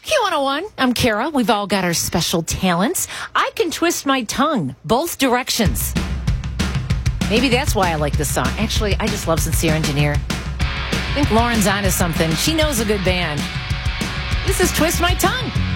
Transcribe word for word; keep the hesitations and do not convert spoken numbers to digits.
Q one oh one, I'm Kara. We've all got our special talents. I can twist my tongue both directions. Maybe that's why I like this song. Actually, I just love Sincere Engineer. I think Lauren's onto something. She knows a good band. This is Twist My Tongue.